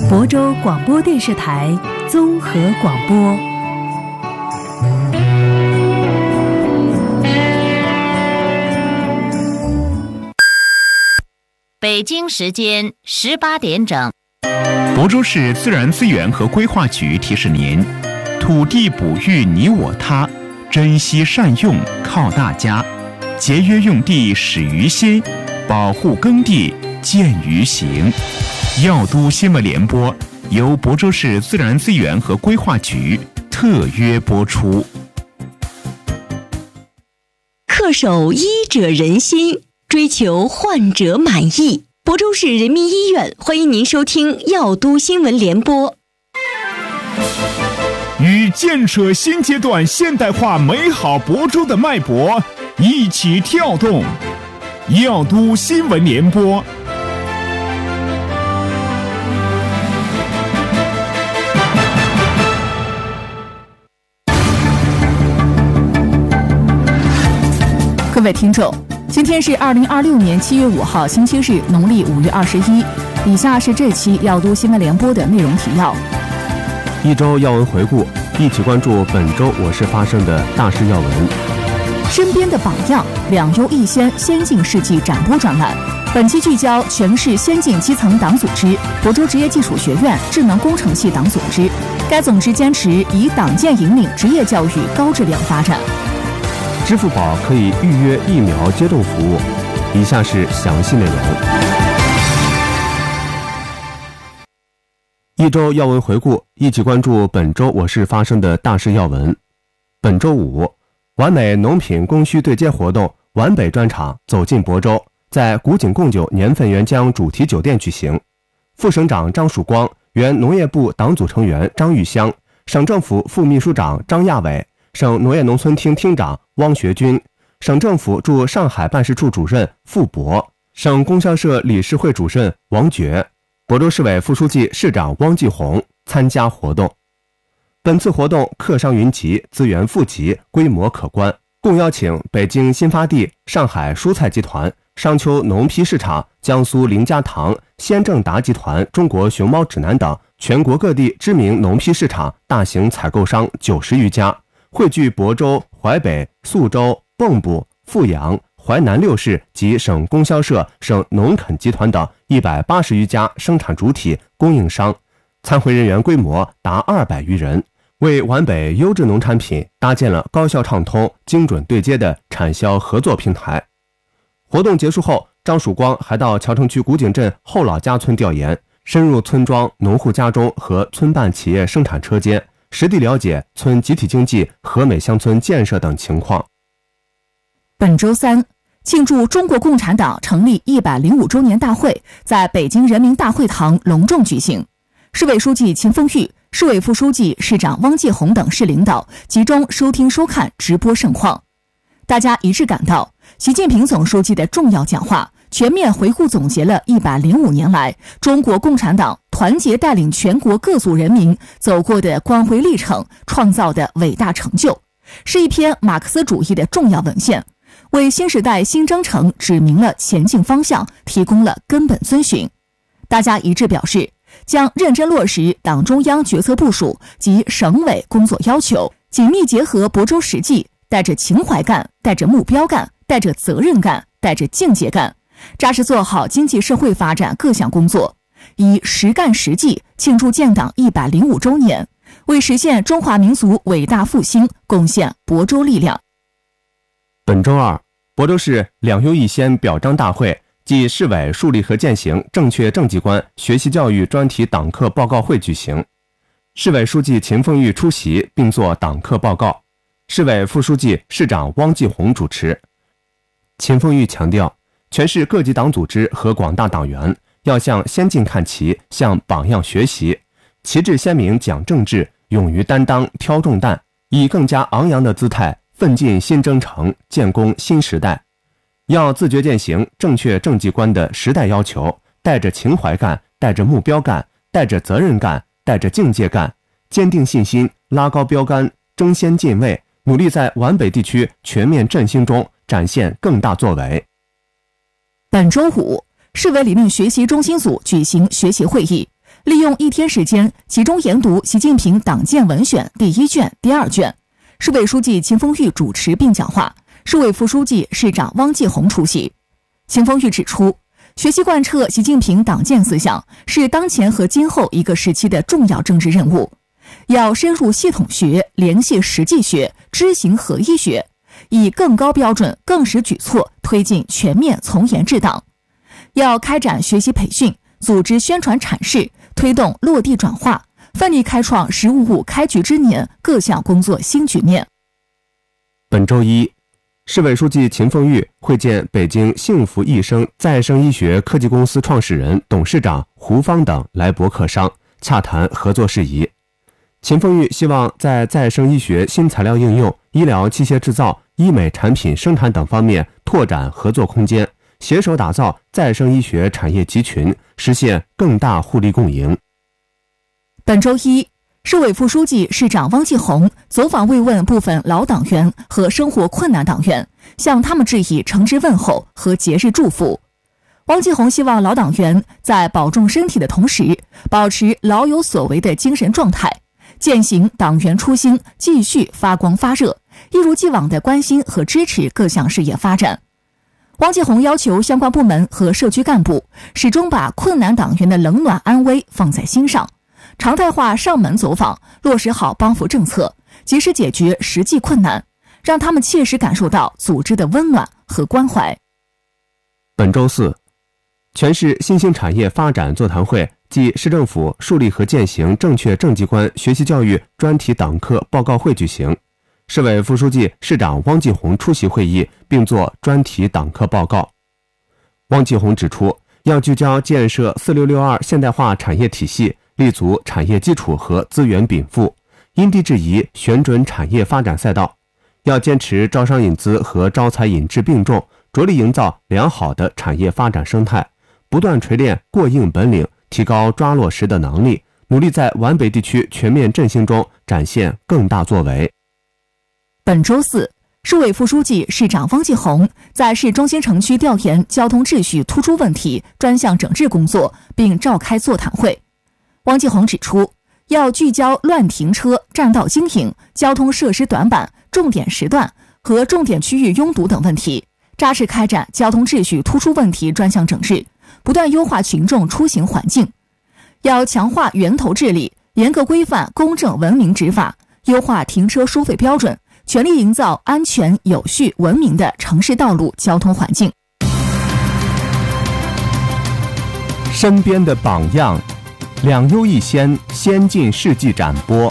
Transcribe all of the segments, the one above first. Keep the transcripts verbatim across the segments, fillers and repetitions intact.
亳州广播电视台综合广播。 北京时间十八点整。 亳州市自然资源和规划局提示您：土地哺育你我他，珍惜善用靠大家，节约用地始于心，保护耕地见于行。药都新闻联播由亳州市自然资源和规划局特约播出。 恪守医者仁心，追求患者满意。亳州市人民医院欢迎您收听药都新闻联播。 与建设新阶段现代化美好亳州的脉搏一起跳动，药都新闻联播。 各位听众，今天是二零二六年七月五号星期日，农历五月二十一。以下是这期药都新闻联播的内容提要。 一周要闻回顾，一起关注本周我市发生的大事要闻。 身边的榜样，两优一先先进事迹展播专栏。本期聚焦全市先进基层党组织亳州职业技术学院智能工程系党组织，该总支坚持以党建引领职业教育高质量发展。 支付宝可以预约疫苗接种服务。以下是详细内容。一周要闻回顾，一起关注本周我市发生的大事要闻。本周五，完美农品供需对接活动皖北专场走进亳州，在古井贡酒年份元江主题酒店举行。副省长张曙光、原农业部党组成员张玉香、省政府副秘书长张亚伟、省农业农村厅厅长汪学军、省政府驻上海办事处主任傅博、省供销社理事会主任王觉、亳州市委副书记、市长汪继红参加活动。本次活动客商云集，资源富集，规模可观，共邀请北京新发地、上海蔬菜集团、商丘农批市场、江苏林家堂、先正达集团、中国熊猫指南等全国各地知名农批市场、大型采购商九十余家，汇聚亳州、淮北、宿州、蚌埠、阜阳、淮南六市及省供销社、省农垦集团等一百八十余家生产主体供应商，参会人员规模达二百余人，为皖北优质农产品搭建了高效畅通、精准对接的产销合作平台。活动结束后，张曙光还到谯城区古井镇后老家村调研，深入村庄、农户家中和村办企业生产车间，实地了解村集体经济、和美乡村建设等情况。 本周三，庆祝中国共产党成立一百零五周年大会在北京人民大会堂隆重举行。市委书记秦凤玉、市委副书记、市长汪继红等市领导集中收听收看直播盛况。大家一致感到，习近平总书记的重要讲话全面回顾总结了一百零五年来中国共产党团结带领全国各族人民走过的光辉历程，创造的伟大成就，是一篇马克思主义的重要文献，为新时代新征程指明了前进方向，提供了根本遵循。大家一致表示，将认真落实党中央决策部署及省委工作要求，紧密结合亳州实际，带着情怀干，带着目标干，带着责任干，带着境界干，扎实做好经济社会发展各项工作，以实干实际庆祝建党一百零五周年，为实现中华民族伟大复兴贡献亳州力量。 本周二，亳州市两优一先表彰大会暨市委树立和践行正确政绩观学习教育专题党课报告会举行。市委书记秦凤玉出席并作党课报告，市委副书记、市长汪继红主持。秦凤玉强调，全市各级党组织和广大党员要向先进看齐，向榜样学习，旗帜鲜明讲政治，勇于担当挑重担，以更加昂扬的姿态奋进新征程，建功新时代。要自觉践行正确政绩观的时代要求，带着情怀干，带着目标干，带着责任干，带着境界干，坚定信心，拉高标杆，争先进位，努力在皖北地区全面振兴中展现更大作为。 本周五，市委理论学习中心组举行学习会议， 利用一天时间集中研读习近平党建文选第一卷、第二卷。市委书记秦凤玉主持并讲话，市委副书记、市长汪继红出席。秦凤玉指出，学习贯彻习近平党建思想是当前和今后一个时期的重要政治任务，要深入系统学、联系实际学、知行合一学，以更高标准、更实举措推进全面从严治党。要开展学习培训，组织宣传阐释，推动落地转化，奋力开创“十五五”开局之年各项工作新局面。 本周一，市委书记秦凤玉会见北京幸福益生再生医学科技公司创始人、董事长胡芳等来博客商，洽谈合作事宜。秦凤玉希望在再生医学新材料应用、医疗器械制造、医美产品生产等方面拓展合作空间，携手打造再生医学产业集群，实现更大互利共赢。 本周一，市委副书记、市长汪继红走访慰问部分老党员和生活困难党员，向他们致以诚挚问候和节日祝福。汪继红希望老党员在保重身体的同时，保持老有所为的精神状态，践行党员初心，继续发光发热，一如既往地关心和支持各项事业发展。汪继红要求相关部门和社区干部始终把困难党员的冷暖安危放在心上，常态化上门走访，落实好帮扶政策，及时解决实际困难，让他们切实感受到组织的温暖和关怀。 本周四，全市新兴产业发展座谈会暨市政府树立和践行正确政绩观学习教育专题党课报告会举行。市委副书记、市长汪继红出席会议，并作专题党课报告。汪继红指出，要聚焦建设四六六二现代化产业体系，立足产业基础和资源禀赋，因地制宜选准产业发展赛道。要坚持招商引资和招才引智并重，着力营造良好的产业发展生态，不断锤炼过硬本领，提高抓落实的能力，努力在皖北地区全面振兴中展现更大作为。 本周四，市委副书记、市长汪继红在市中心城区调研交通秩序突出问题专项整治工作，并召开座谈会。汪继红指出，要聚焦乱停车、占道经营、交通设施短板、重点时段和重点区域拥堵等问题，扎实开展交通秩序突出问题专项整治，不断优化群众出行环境。要强化源头治理，严格规范公正文明执法，优化停车收费标准，全力营造安全、有序、文明的城市道路交通环境。 身边的榜样，两优一先先进事迹展播。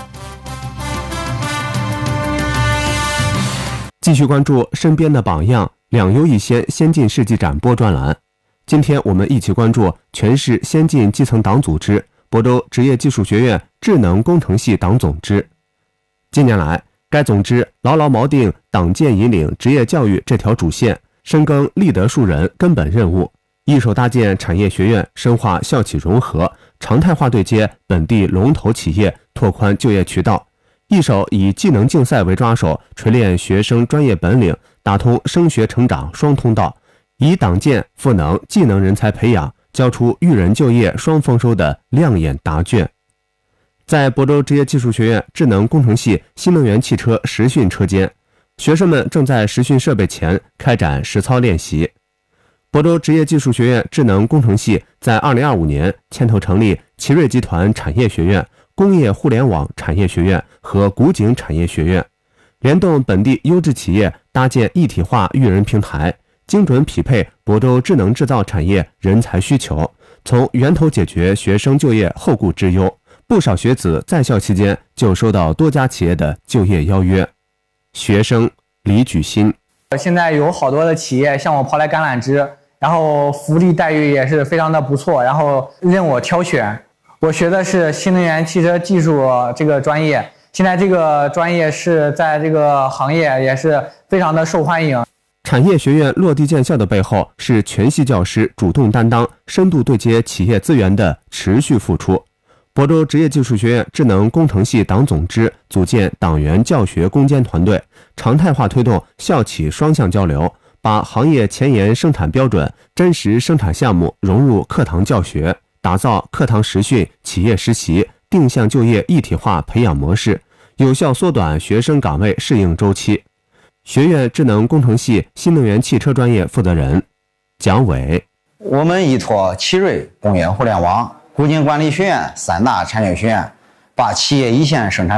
继续关注身边的榜样，两优一先先进事迹展播专栏。今天我们一起关注全市先进基层党组织亳州职业技术学院智能工程系党总支。近年来，该总支牢牢锚定党建引领职业教育这条主线，深耕立德树人根本任务，一手搭建产业学院，深化校企融合，常态化对接本地龙头企业，拓宽就业渠道；一手以技能竞赛为抓手，锤炼学生专业本领，打通升学成长双通道，以党建赋能技能人才培养，交出育人就业双丰收的亮眼答卷。在亳州职业技术学院智能工程系新能源汽车实训车间，学生们正在实训设备前开展实操练习。亳州职业技术学院智能工程系在二零二五年牵头成立奇瑞集团产业学院、工业互联网产业学院和古井产业学院，联动本地优质企业，搭建一体化育人平台，精准匹配亳州智能制造产业人才需求，从源头解决学生就业后顾之忧。不少学子在校期间就收到多家企业的就业邀约。学生李举新， 现在有好多的企业向我抛来橄榄枝，然后福利待遇也是非常的不错，然后任我挑选。我学的是新能源汽车技术这个专业，现在这个专业是在这个行业也是非常的受欢迎。 产业学院落地建校的背后，是全系教师主动担当、深度对接企业资源的持续付出。亳州职业技术学院智能工程系党总支组建党员教学攻坚团队，常态化推动校企双向交流，把行业前沿生产标准、真实生产项目融入课堂教学， 打造课堂实训、企业实习、定向就业一体化培养模式，有效缩短学生岗位适应周期。学院智能工程系新能源汽车专业负责人蒋伟： 我们依托奇瑞工业互联网、古今管理学院三大产业学院，把企业一线生产